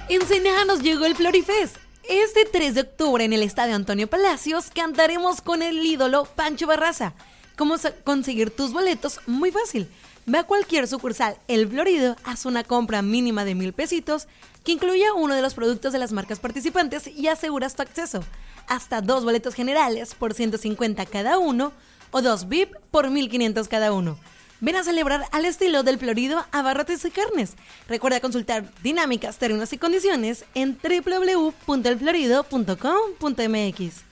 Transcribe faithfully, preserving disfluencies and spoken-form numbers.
En Ensenada nos llegó el Florifest. Este tres de octubre en el Estadio Antonio Palacios cantaremos con el ídolo Pancho Barraza. ¿Cómo conseguir tus boletos? Muy fácil. Ve a cualquier sucursal El Florido, haz una compra mínima de mil pesitos que incluya uno de los productos de las marcas participantes y aseguras tu acceso. Hasta dos boletos generales por ciento cincuenta cada uno o dos V I P por mil quinientos cada uno. Ven a celebrar al estilo del Florido a Barrotes y Carnes. Recuerda consultar dinámicas, términos y condiciones en doble u doble u doble u punto el florido punto com punto m x.